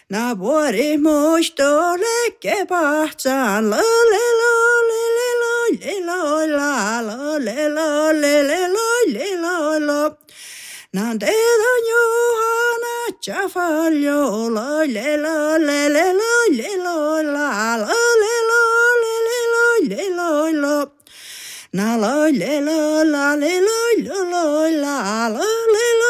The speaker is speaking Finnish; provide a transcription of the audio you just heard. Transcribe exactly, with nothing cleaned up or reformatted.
Na vuori muistolle kepahtsaan, lo le lo le le lo le lo la lo le lo le le lo le lo lo. Na teitä Juhana Jafaljo, lo le lo le le lo le lo la lo le lo le le lo le lo lo. Na lo le lo la le lo lo la lo le lo.